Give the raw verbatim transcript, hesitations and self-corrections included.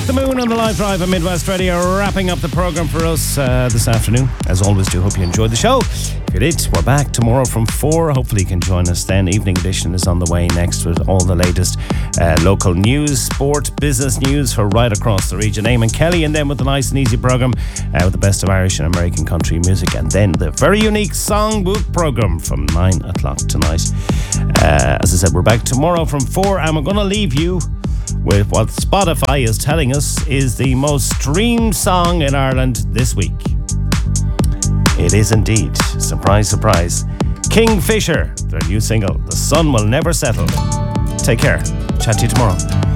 the Moon on the live drive on Midwest Radio, wrapping up the programme for us uh, this afternoon. As always, do hope you enjoyed the show. If you did, we're back tomorrow from four. Hopefully you can join us then. Evening edition is on the way next with all the latest uh, local news, sport, business news for right across the region. Eamon Kelly, and then with the nice and easy programme uh, with the best of Irish and American country music, and then the very unique songbook programme from nine o'clock tonight. Uh, as I said, we're back tomorrow from four, and we're going to leave you with what Spotify is telling us is the most streamed song in Ireland this week. It is indeed, surprise, surprise, Kingfisher, their new single, The Sun Will Never Settle. Take care. Chat to you tomorrow.